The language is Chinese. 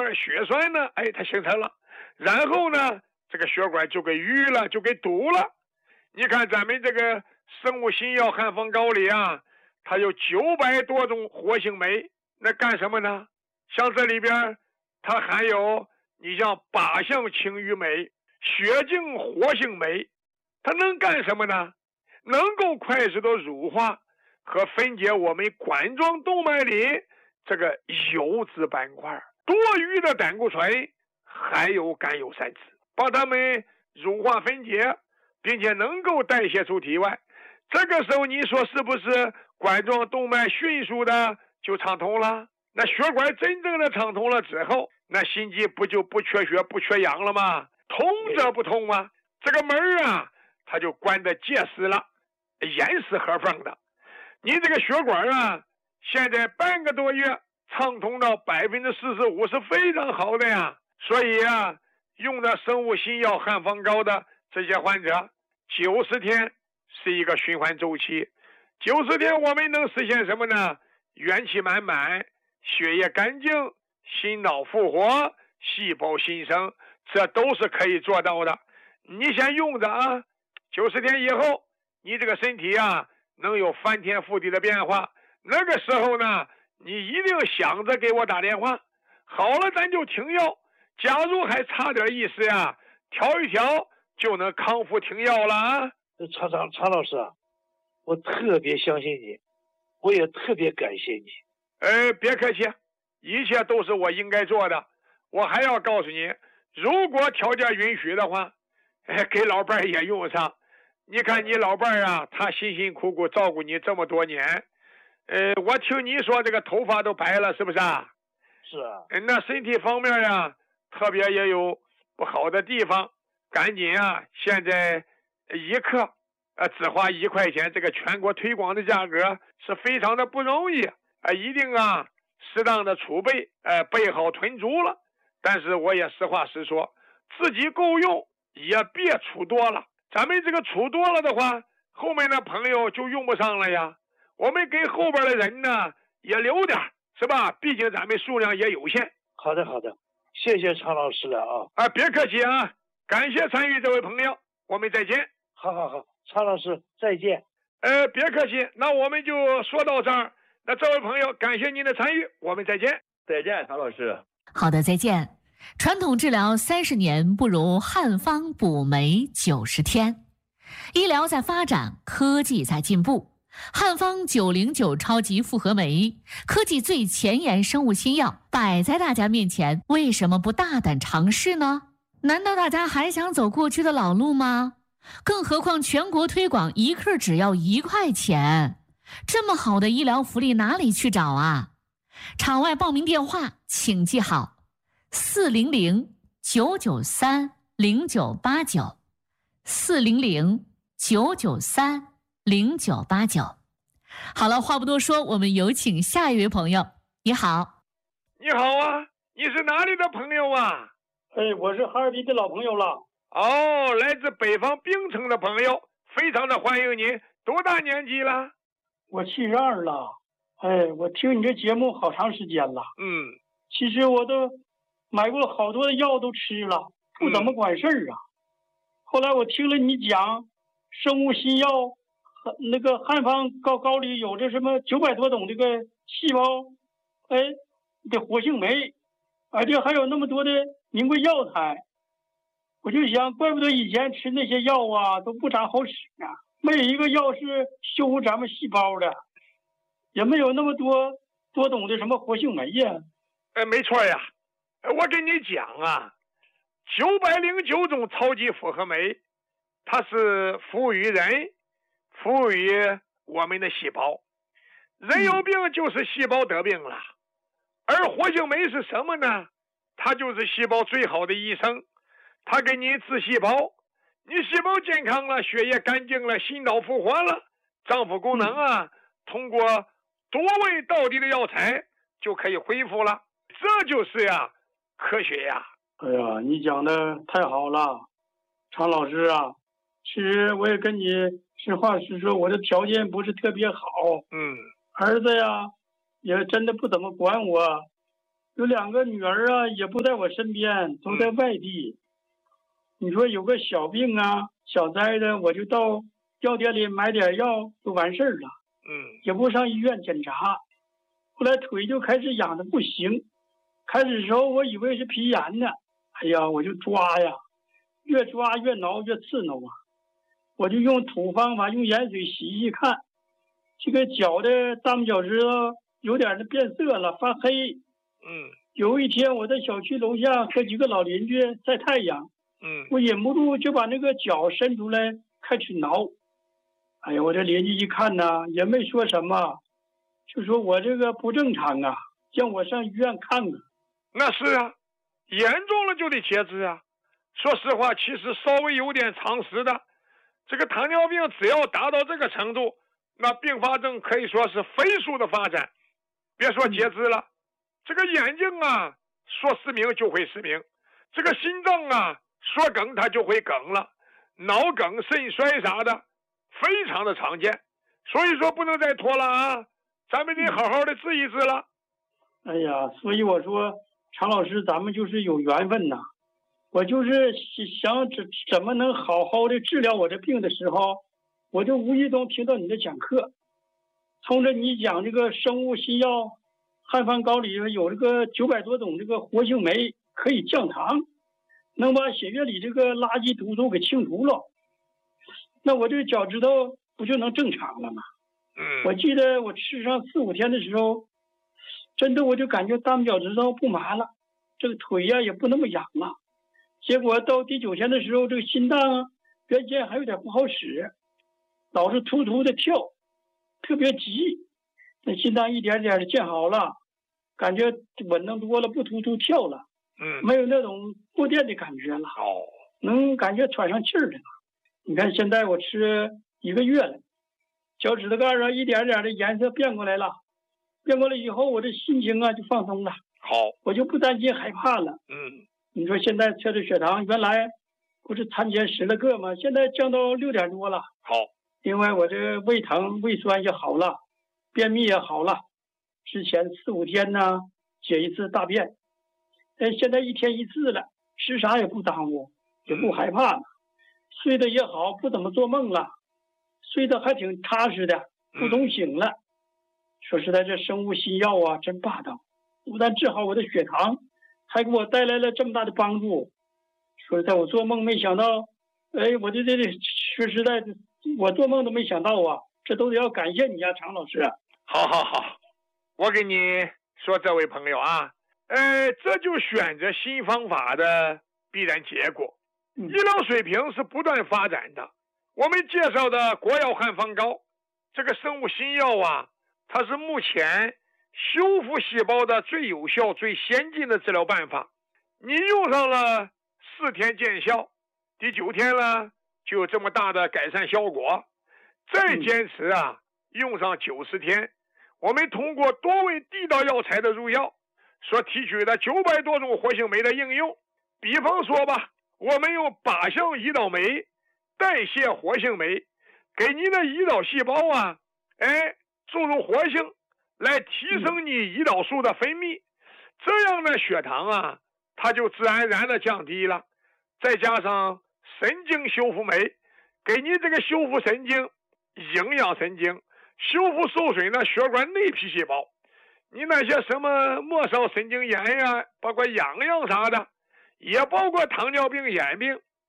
个血栓呢，它形成了，然后呢，这个血管就给淤了，就给堵了。你看咱们这个生物新药汉方膏里啊，它有900多种活性酶，那干什么呢？像这里边它含有你像靶向清淤酶、血净活性酶，它能干什么呢？能够快速的乳化和分解我们冠状动脉里这个油脂板块、多余的胆固醇还有甘油三酯，把它们乳化分解，并且能够代谢出体外。这个时候你说是不是冠状动脉迅速的就畅通了？那血管真正的畅通了之后，那心肌不就不缺血不缺氧了吗？通则不通吗？这个门啊它就关得结实了，严丝合缝的。你这个血管啊现在半个多月畅通到45%是非常好的呀。所以啊，用的生物新药汉方膏的这些患者，90天是一个循环周期。90天我们能实现什么呢？元气满满，血液干净，心脑复活，细胞新生，这都是可以做到的。你先用着啊，90天以后你这个身体啊能有翻天覆地的变化。那个时候呢，你一定想着给我打电话，好了咱就停药，假如还差点意思呀，调一调就能康复停药了啊。 常老师啊，我特别相信你，我也特别感谢你。 别客气，一切都是我应该做的。我还要告诉你，如果条件允许的话，给老伴儿也用上。你看你老伴儿啊，他辛辛苦苦照顾你这么多年，我听你说这个头发都白了，是不是啊？ 是啊。 那身体方面呀，特别也有不好的地方，赶紧啊，现在1克只花1块钱，这个全国推广的价格是非常的不容易一定啊适当的储备，备好囤足了。但是我也实话实说，自己够用也别储多了，咱们这个储多了的话，后面的朋友就用不上了呀。我们给后边的人呢也留点，是吧？毕竟咱们数量也有限。 好的，谢谢常老师了啊。 别客气啊，感谢参与这位朋友，我们再见。 好，常老师再见。 别客气，那我们就说到这儿。那这位朋友，感谢您的参与，我们再见。 再见，常老师。 好的，再见。传统治疗30年，不如汉方补酶90天。医疗在发展，科技在进步。汉方909超级复合酶，科技最前沿生物新药摆在大家面前，为什么不大胆尝试呢？难道大家还想走过去的老路吗？更何况全国推广1克只要1块钱，这么好的医疗福利哪里去找啊？场外报名电话请记好：400-993-0989 400-993-0989。好了，话不多说，我们有请下一位朋友。你好。 你好啊，你是哪里的朋友啊？ 我是哈尔滨的老朋友了。 来自北方冰城的朋友，非常的欢迎您。多大年纪了？ 我72了。我听你这节目好长时间了。其实我都买过好多的药都吃了，不怎么管事儿啊。后来我听了你讲生物新药，那个汉方膏里有这什么900多种这个细胞，的活性酶，这还有那么多的名贵药材。我就想，怪不得以前吃那些药啊都不咋好使呢，没有一个药是修复咱们细胞的，也没有那么多种的什么活性酶呀。 没错呀，我跟你讲啊，909种超级复合酶，它是服务于人，服务于我们的细胞。人有病就是细胞得病了，而活性酶是什么呢？它就是细胞最好的医生，它给你治细胞，你细胞健康了，血液干净了，心脑复活了，脏腑功能啊，通过多味到底的药材就可以恢复了。这就是呀，科学呀。 你讲的太好了，常老师啊。其实我也跟你实话实说，我的条件不是特别好。儿子呀，也真的不怎么管我。 有2个女儿啊，也不在我身边，都在外地。你说有个小病啊、小灾的，我就到药店里买点药就完事儿了。也不上医院检查。后来腿就开始痒的不行，开始的时候我以为是皮炎呢，哎呀，我就抓呀，越抓越挠越刺挠啊。我就用土方法，用盐水洗洗看，这个脚的大拇脚趾头有点的变色了，发黑。有一天我在小区楼下和几个老邻居晒太阳，我忍不住就把那个脚伸出来开始挠。哎呀，我这邻居一看呢，也没说什么，就说我这个不正常啊，叫我上医院看看。 那是啊，严重了就得截肢啊。说实话，其实稍微有点常识的，这个糖尿病只要达到这个程度，那并发症可以说是飞速的发展。别说截肢了，这个眼睛啊，说失明就会失明，这个心脏啊，说梗它就会梗了，脑梗、肾衰啥的，非常的常见。所以说不能再拖了啊，咱们得好好的治一治了。 哎呀，所以我说常老师，咱们就是有缘分呐。我就是想怎么能好好的治疗我这病的时候，我就无意中听到你的讲课，从着你讲这个生物新药汉方膏里有这个900多种这个活性酶可以降糖，能把血液里这个垃圾毒素给清除了，那我这个脚趾头不就能正常了吗？我记得我吃上4、5天的时候，真的我就感觉大拇脚趾头不麻了，这个腿呀也不那么痒了。结果到第9天的时候，这个心脏啊原先还有点不好使，老是突突的跳，特别急。那心脏一点点的建好了，感觉稳当多了，不突突跳了，没有那种过电的感觉了，能感觉喘上气儿来了。你看现在我吃1个月了，脚趾头盖上一点点的颜色变过来了，变过来以后，我的心情啊就放松了，我就不担心害怕了。你说现在测的血糖原来不是参前10了个吗？现在降到6点多了。另外我这胃疼胃酸也好了，便秘也好了，之前4、5天呢解一次大便，现在1天1次了，吃啥也不耽误，也不害怕了，睡得也好，不怎么做梦了，睡得还挺踏实的，不总醒了。说实在，这生物新药啊真霸道，不但治好我的血糖，还给我带来了这么大的帮助。说实在，我做梦没想到，我这说实在的，我做梦都没想到啊，这都得要感谢你啊，常老师。 好，我跟你说，这位朋友啊，这就选择新方法的必然结果。医疗水平是不断发展的。我们介绍的国药汉方膏，这个生物新药啊，它是目前修复细胞的最有效、最先进的治疗办法。你用上了4天见效，第9天了就有这么大的改善效果。再坚持啊，用上90天，我们通过多味地道药材的入药，所提取的900多种活性酶的应用。比方说吧，我们用靶向胰岛酶代谢活性酶，给你的胰岛细胞啊，注入活性，来提升你胰岛素的分泌，这样的血糖啊，它就自然而然的降低了。再加上神经修复酶，给你这个修复神经、营养神经，修复受损的血管内皮细胞。你那些什么末梢神经炎呀，包括痒痒啥的，也包括糖尿病、眼病，